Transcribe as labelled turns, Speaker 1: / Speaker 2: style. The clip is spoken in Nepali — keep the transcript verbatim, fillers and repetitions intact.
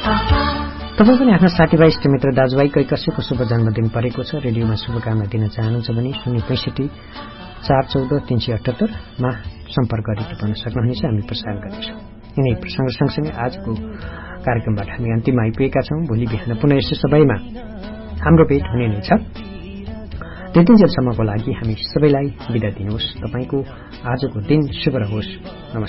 Speaker 1: तपाईँ पनि आफ्ना साथीभाइ इष्टमित्र दाजुभाइ कोही कसैको शुभ जन्मदिन परेको छ, रेडियोमा शुभकामना दिन चाहनुहुन्छ भने शून्य पैँसठी चार चौध तीन सय अठहत्तरमा सम्पर्क गरी टिप्न सक्नुहुनेछ। हामी प्रसारण गर्नेछौँ। यिनै प्रसंग सँगसँगै आजको कार्यक्रमबाट हामी अन्तिम आइपुगेका छौँ। भोलि बिहान पुनः यस्तै सबैमा हाम्रो भेट हुने नै छ। त्यतिन्जेलसम्मको लागि हामी सबैलाई बिदा दिनुहोस्। तपाईँको आजको दिन शुभ रहोस्। नमस्कार।